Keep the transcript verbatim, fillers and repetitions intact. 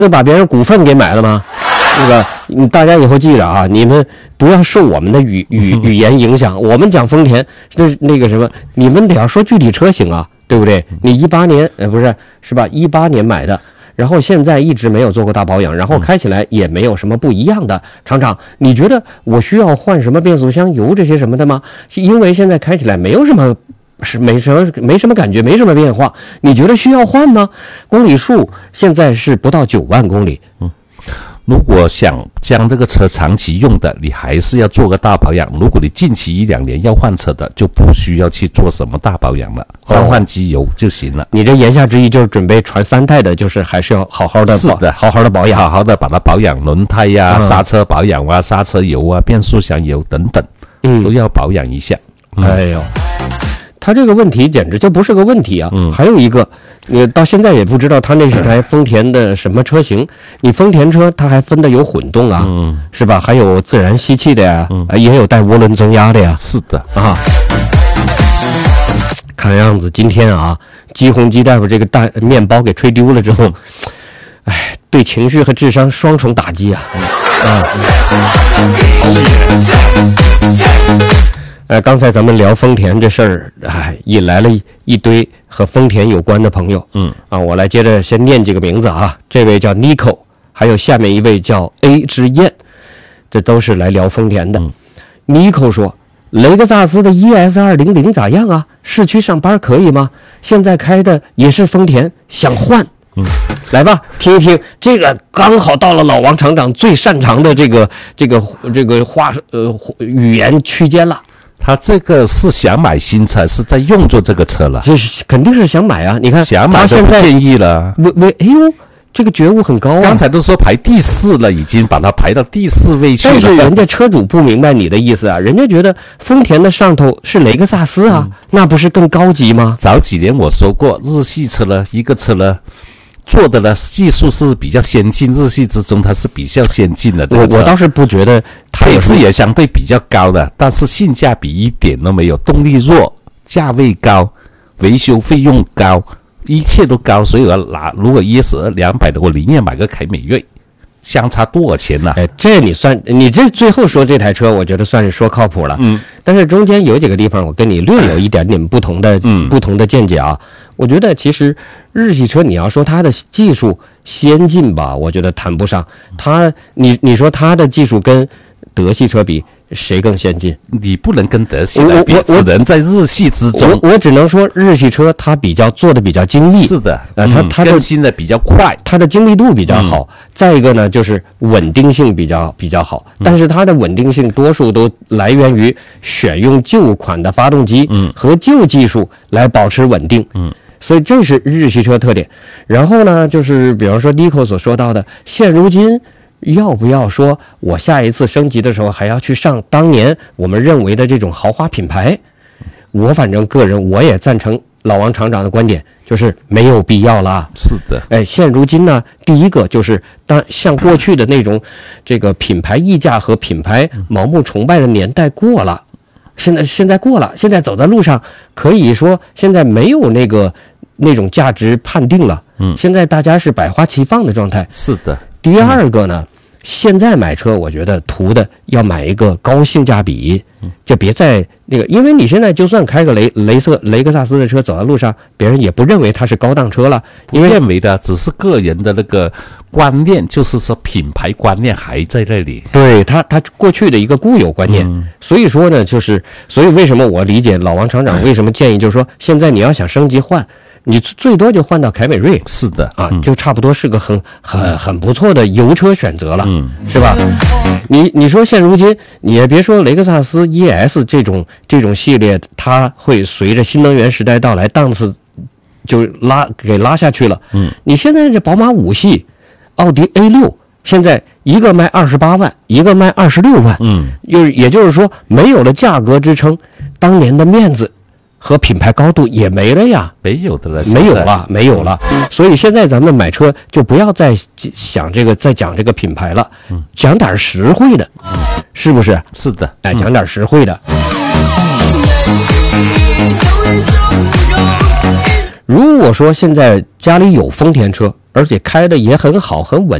是把别人股份给买了吗？那个，你大家以后记着啊，你们不要受我们的语语语言影响。我们讲丰田，那那个什么，你们得要说具体车型啊，对不对？你一八年呃不是是吧？一八年买的，然后现在一直没有做过大保养，然后开起来也没有什么不一样的。厂长，你觉得我需要换什么变速箱油这些什么的吗？因为现在开起来没有什么。是没什么没什么感觉，没什么变化，你觉得需要换吗？公里数现在是不到九万公里。 嗯，如果想将这个车长期用的，你还是要做个大保养。如果你近期一两年要换车的，就不需要去做什么大保养了，换换机油就行了。 你这言下之意就是准备传三代的，就是还是要好好的， 是的， 好好的保养， 好好的把它保养，轮胎呀、啊、嗯、刹车保养啊、刹车油啊、变速箱油等等，嗯，都要保养一下。 嗯、哎呦。他这个问题简直就不是个问题啊！嗯，还有一个，你到现在也不知道他那是台丰田的什么车型。你丰田车它还分的有混动啊，嗯，是吧？还有自然吸气的呀，嗯，也有带涡轮增压的呀。 是的啊。看样子今天啊，姬红姬大夫这个大面包给吹丢了之后，哎，对情绪和智商双重打击啊！啊。呃，刚才咱们聊丰田这事儿，哎，引来了一堆和丰田有关的朋友。嗯，啊，我来接着先念几个名字啊。这位叫 Nico， 还有下面一位叫 A 之燕，这都是来聊丰田的。嗯、Nico 说，雷克萨斯的 E S 二零零咋样啊？市区上班可以吗？现在开的也是丰田，想换。嗯，来吧，听一听，这个刚好到了老王厂长最擅长的这个这个这个话呃语言区间了。 他这个是想买新车，是在用作这个车了， 这是肯定是想买啊！你看， 想买都不建议了。 为为，哎呦，这个觉悟很高啊！ 刚才都说排第四了，已经把它排到第四位去了。 但是人家车主不明白你的意思啊，人家觉得丰田的上头是雷克萨斯啊，嗯、那不是更高级吗？ 早几年我说过，日系车呢，一个车呢。做的呢，技术是比较先进，日系之中它是比较先进的。这个我我倒是不觉得它配置也相对比较高的，但是性价比一点都没有，动力弱，价位高，维修费用高，一切都高，所以我拿如果 E S 二两百的，我宁愿买个凯美瑞。相差多少钱呢、啊？ 哎，这你算你这最后说这台车，我觉得算是说靠谱了。嗯，但是中间有几个地方，我跟你略有一点点不同的、嗯、不同的见解啊。我觉得其实日系车，你要说它的技术先进吧，我觉得谈不上。它，你你说它的技术跟德系车比，谁更先进？ 你不能跟德系来比，只能在日系之中。 我我只能说日系车它比较做的比较精密， 是的， 呃，它它更新的比较快， 它的精密度比较好。嗯、再一个呢，就是稳定性比较比较好，但是它的稳定性多数都来源于选用旧款的发动机，嗯，和旧技术来保持稳定，嗯。所以这是日系车特点。然后呢，就是比方说 Nico 所说到的，现如今要不要说我下一次升级的时候还要去上当年我们认为的这种豪华品牌？我反正个人我也赞成老王厂长的观点，就是没有必要了。 是的， 哎，现如今呢，第一个就是当像过去的那种这个品牌溢价和品牌盲目崇拜的年代过了，现在现在过了，现在走在路上可以说现在没有那个那种价值判定了。嗯，现在大家是百花齐放的状态。 是的。 第二个呢，现在买车我觉得图的要买一个高性价比，就别再那个，因为你现在就算开个雷雷瑟雷克萨斯的车走在路上，别人也不认为它是高档车了，因为认为的只是个人的那个观念，就是说品牌观念还在那里。 对他他过去的一个固有观念，嗯、所以说呢，就是所以为什么我理解老王厂长为什么建议，就是说现在你要想升级换。你最多就换到凯美瑞， 是的啊，就差不多是个很很很不错的油车选择了，嗯，是吧？你你说现如今，你也别说雷克萨斯 E S 这种这种系列，它会随着新能源时代到来，档次就拉给拉下去了。嗯，你现在这宝马五系、奥迪 A 六，现在一个卖二十八万，一个卖二十六万，嗯，又也就是说没有了价格支撑，当年的面子和品牌高度也没了呀， 没有的了， 没有了，没有了。所以现在咱们买车就不要再想这个，再讲这个品牌了，嗯、讲点实惠的，嗯、是不是？ 是的， 哎，讲点实惠的。嗯、如果说现在家里有丰田车， 而且开的也很好，很稳